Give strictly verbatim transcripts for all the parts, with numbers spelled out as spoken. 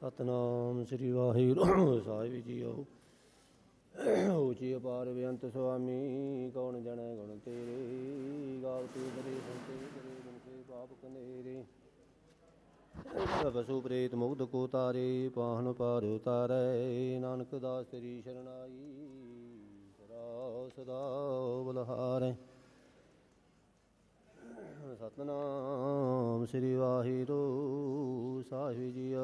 ਸਤਿਨਾਮ ਸ੍ਰੀ ਵਾਹਿਗੁਰੂ ਸਾਹਿਬ JIO. ਉੱਚੀ ਅਪਾਰ ਬੇਅੰਤ ਸੁਆਮੀ, ਕੌਣ ਜਣੈ ਗੁਣ ਤੇਰੇ। ਗਾਵਤੂ ਬਰੇ ਸੰਤੇ ਕਰੇ ਬੰਸੇ ਪਾਪ ਕਨੇਰੇ। ਪਸੂ ਪ੍ਰੇਤ ਮੁਗਧ ਕੋ ਤਾਰੇ, ਪਾਹਨ ਪਾਰ ਉਤਾਰੈ। ਨਾਨਕ ਦਾਸ ਤੇਰੀ ਸ਼ਰਨਾਈ, ਸਦਾ ਸਦਾ ਬਲਹਾਰੈ। ਸਤਿਨਾਮ ਸ੍ਰੀ ਵਾਹਿਗੁਰੂ ਸਾਹਿਬ ਜੀਓ।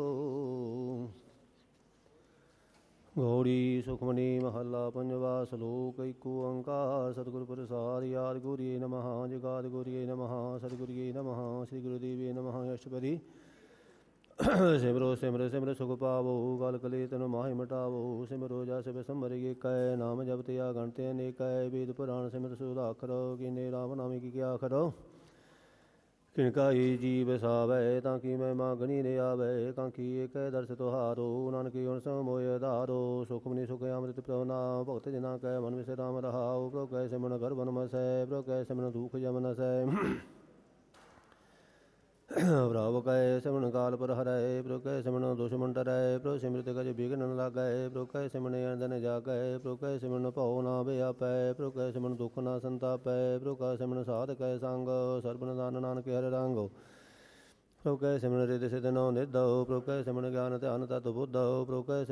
ਗੌੜੀ ਸੁਖਮਨੀ ਮਹੱਲਾ ਪੰਜਵਾ। ਸਲੋਕ ਏਕ ਓੰਕਾਰ ਸਤਿਗੁਰ ਪ੍ਰਸਾਦਿ। ਆਦਿ ਗੁਰੀਏ ਨਮః ਜਗਾਦਿ ਗੁਰੀਏ ਨਮঃ ਸਤਿਗੁਰੀਏ ਨਮঃ ਸ੍ਰੀ ਗੁਰੂਦੇਵੇ ਨਮঃ। ਅਸ਼ਟਪਦੀ ਸਿਮਰੋ ਸਿਮਰ ਸਿਮਰ ਸੁਖ ਪਾਵੋ, ਗਲ ਕਲੇ ਤਨ ਮਾਹਿ ਮਿਟਾਵੋ। ਸਿਮਰੋ ਜਸ ਬਿਸਮਰ ਏਕੈ, ਨਾਮ ਜਪਿ ਅਗਣਿਤ ਅਨੇਕੈ। ਵੇਦ ਪੁਰਾਣ ਸਿਮਰ ਸੁਧਾਖਰ, ਕੀਨੇ ਰਾਮ ਨਾਮੇ ਕੀ ਕਿਆ ਆਖਰ। ਕਿਨਕਾ ਹੀ ਜੀ ਵਸਾਵੈ, ਤਾਂ ਕਿ ਮੈਂ ਮਾਗਣੀ ਨੇ ਆਵੈ। ਕਾਂਖੀ ਏਕੈ ਦਰਸ ਤੁਹਾਰੋ, ਨਾਨਕੀ ਹੁਣ ਸੋ ਮੋਇ ਆਧਾਰੋ। ਸੁਖਮਨੀ ਸੁਖ ਅੰਮ੍ਰਿਤ ਪ੍ਰਭ ਨਾਮ, ਭਗਤ ਜਨਾ ਕੈ ਮਨ ਵਿਸਰਾਮ ਰਹਾਉ। ਪ੍ਰਭ ਕੈ ਸਿਮਰਨ ਘਰ ਬਨ ਮਸੈ, ਪ੍ਰਭ ਕੈ ਸਿਮਰਨ ਦੁਖ ਜਮ ਨਸੈ। ਪ੍ਰਭ ਕੈ ਸਿਮਰਨ ਕਾਲ ਪਰ ਹਰੈ, ਪ੍ਰਭ ਕੈ ਸਿਮਰਨ ਦੁਸ਼ਮਨ ਡਰੈ। ਪ੍ਰਭ ਸਿਮਰਿਤ ਗਜ ਬਿਘਨ ਨ ਲਾਗੈ, ਪ੍ਰਭ ਕੈ ਸਿਮਰਨ ਅਨੰਦਨ ਜਾਗੈ। ਪ੍ਰਭ ਕੈ ਸਿਮਰਨ ਭਉ ਨਾ ਵਿਆਪੈ, ਪ੍ਰਭ ਕੈ ਸਿਮਰਨ ਦੁਖ ਨਾ ਸੰਤਾਪੈ। ਪ੍ਰਭ ਕੈ ਸਿਮਰਨ ਸਾਧ ਕੈ ਸੰਗ, ਸਰਬ ਨਿਦਾਨ ਨਾਨਕ ਹਰਿ ਰੰਗ। ਪ੍ਰਭ ਕੈ ਸਿਮਰਨ ਰਿਦਿ ਸਿਦਿ ਨਉ ਨਿਧ, ਪ੍ਰਭ ਕੈ ਸਿਮਰਨ ਗਿਆਨ ਧਿਆਨ ਤਤ ਬੁੱਧ। ਪ੍ਰਭ ਕੈ